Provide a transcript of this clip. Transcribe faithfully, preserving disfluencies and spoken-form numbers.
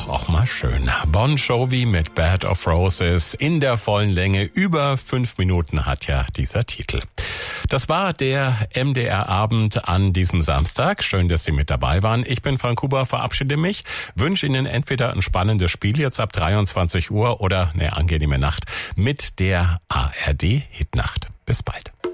doch auch mal schön. Bon Jovi mit Bed of Roses in der vollen Länge. Über fünf Minuten hat ja dieser Titel. Das war der M D R-Abend an diesem Samstag. Schön, dass Sie mit dabei waren. Ich bin Frank Huber, verabschiede mich. Wünsche Ihnen entweder ein spannendes Spiel jetzt ab dreiundzwanzig Uhr oder eine angenehme Nacht mit der A R D Hitnacht. Bis bald.